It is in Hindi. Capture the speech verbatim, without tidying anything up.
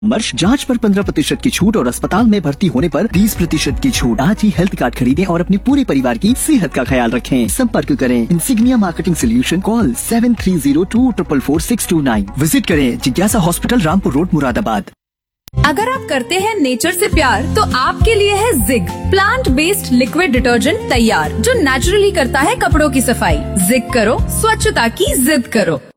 मर्श जांच पर पंद्रह प्रतिशत की छूट और अस्पताल में भर्ती होने पर तीस प्रतिशत की छूट। आज ही हेल्थ कार्ड खरीदें और अपने पूरे परिवार की सेहत का ख्याल रखें। संपर्क करें insignia marketing solution, call seven three zero to triple four six to nine. Visit करें जिज्ञासा हॉस्पिटल, रामपुर रोड, मुरादाबाद। अगर आप करते हैं नेचर से प्यार तो आपके लिए है zig plant based liquid detergent तैयार, जो नेचुरली करता है कपड़ों की सफाई। जिग करो, स्वच्छता की जिद करो।